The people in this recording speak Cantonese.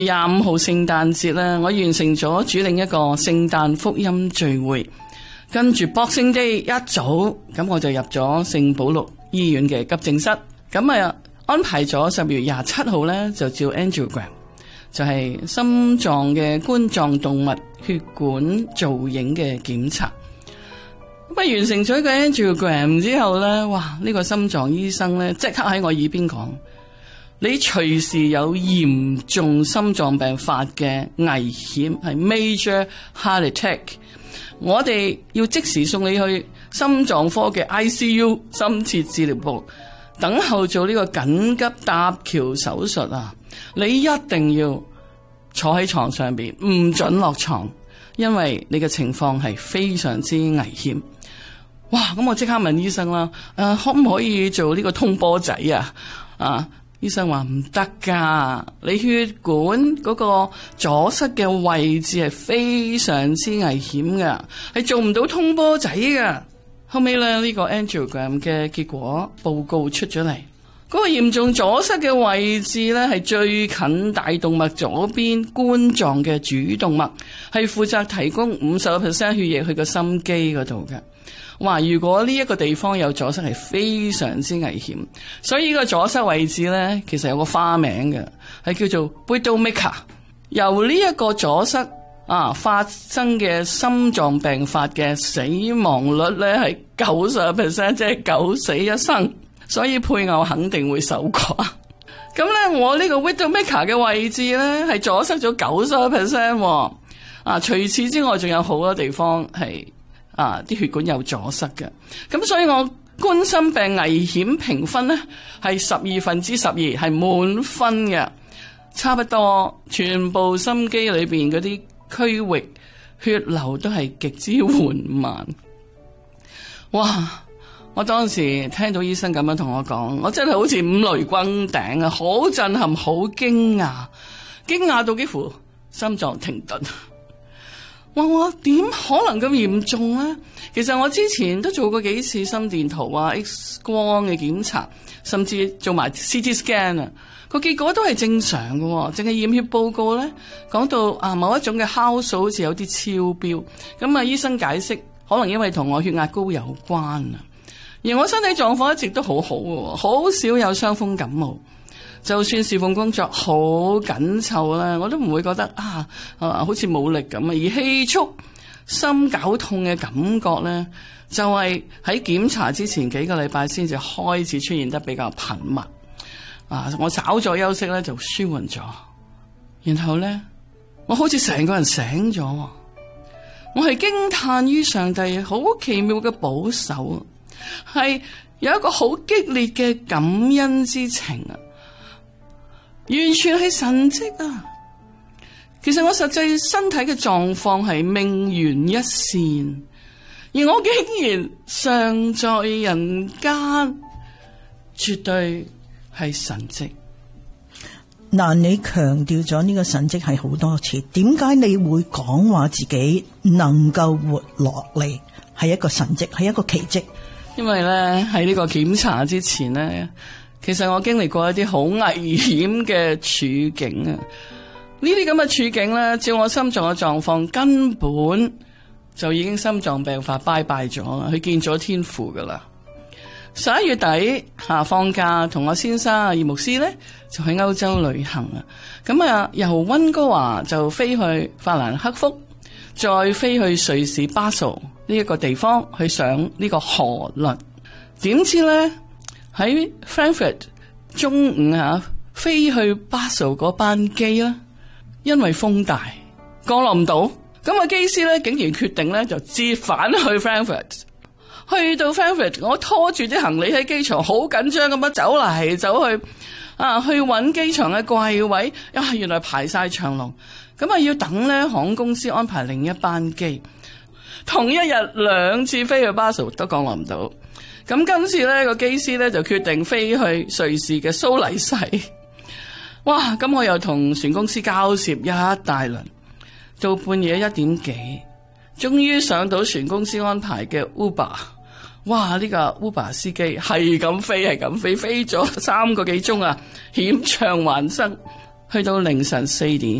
25號聖誕節咧，我完成咗主領一個聖誕福音聚會，跟住 Boxing Day 一早咁我就入咗聖保祿醫院嘅急症室，咁安排咗10月27號咧就照 angiogram， 就係心臟嘅冠狀動脈血管造影嘅檢查。咁完成咗一個 angiogram 之後咧，哇！呢個心臟醫生咧即刻喺我耳邊講，你隨時有嚴重心臟病發嘅危險，係 major heart attack。我哋要即時送你去心臟科嘅 ICU 深切治療部，等候做呢個緊急搭橋手術啊！你一定要坐喺床上邊，唔准落床，因為你嘅情況係非常之危險。哇！咁我即刻問醫生啦，可唔可以做呢個通波仔啊？醫生話唔得噶，你血管嗰個阻塞嘅位置係非常之危險噶，係做唔到通波仔噶。後尾咧呢個 angiogram 嘅結果報告出咗嚟，嗰個嚴重阻塞嘅位置咧係最近大動脈左邊冠狀嘅主動脈，係負責提供 50% 血液去個心肌嗰度嘅。哇！如果呢一個地方有阻塞係非常之危險，所以呢個阻塞位置咧其實有個花名嘅，係叫做 Widowmaker。由呢一個阻塞發生嘅心臟病發嘅死亡率咧係90%，即係九死一生，所以配偶肯定會守寡。咁咧我呢個 Widowmaker 嘅位置咧係阻塞咗90%。除此之外仲有好多地方係啲血管有阻塞嘅，咁所以我冠心病危險評分呢係12/12，係滿分嘅，差不多全部心肌裏邊嗰啲區域血流都係極之緩慢。哇！我當時聽到醫生咁樣同我講，我真係好似五雷轟頂啊，好震撼，好驚訝到幾乎心臟停頓。哇！我點可能咁嚴重呢？其實我之前都做過幾次心電圖X 光嘅檢查，甚至做埋 CT scan 個結果都係正常嘅，淨係驗血報告咧講到某一種嘅酵素好似有啲超標，咁醫生解釋可能因為同我血壓高有關而我身體狀況一直都好好嘅，好少有傷風感冒。就算侍奉工作好緊湊啦，我都唔會覺得好似冇力咁而氣促心絞痛嘅感覺咧，就係喺檢查之前幾個禮拜先至開始出現得比較頻密。我稍咗休息咧就舒緩咗，然後咧我好似成個人醒咗。我係驚嘆於上帝好奇妙嘅保守，係有一個好激烈嘅感恩之情完全係神蹟啊！其實我實際身體嘅狀況係命懸一線，而我竟然尚在人間，絕對係神蹟。 嗱，你強調咗呢個神蹟係好多次，點解你會講話自己能夠活落嚟係一個神蹟，係一個奇蹟？ 因為咧喺呢個檢查之前咧，其實我經歷過一啲好危險嘅處境啊！呢啲咁嘅處境咧，照我心臟嘅狀況，根本就已經心臟病發拜拜咗啦，佢見咗天父噶啦。11月底放假，同我先生葉牧師咧就去歐洲旅行啊！咁由溫哥華就飛去法蘭克福，再飛去瑞士巴塞呢一個地方去上呢個河輪。點知咧喺 Frankfurt 中午飛去巴塞嗰班機啦，因為風大降落唔到，咁機師咧竟然決定咧就折返去 Frankfurt。去到 Frankfurt， 我拖住啲行李喺機場，好緊張咁樣走嚟走去，去揾機場嘅櫃位，原來排晒長龍，咁要等咧航空公司安排另一班機，同一日2次飛去巴塞都降落唔到，咁今次咧個機師咧就決定飛去瑞士嘅蘇黎世，哇！咁我又同船公司交涉一大輪，到半夜1點幾，終於上到船公司安排嘅 Uber。哇！呢個 Uber 司機係咁飛，飛咗3個幾鐘險象環生。 去到凌晨4點。